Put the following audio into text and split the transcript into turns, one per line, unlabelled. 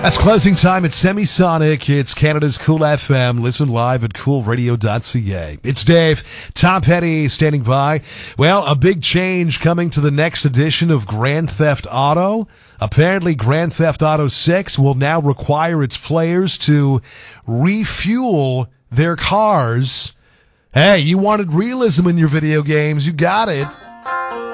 That's closing time at Semisonic. It's Canada's Cool FM. Listen live at coolradio.ca. It's Dave. Tom Petty standing by. Well, a big change coming to the next edition of Grand Theft Auto. Apparently, Grand Theft Auto 6 will now require its players to refuel their cars. Hey, you wanted realism in your video games. You got it.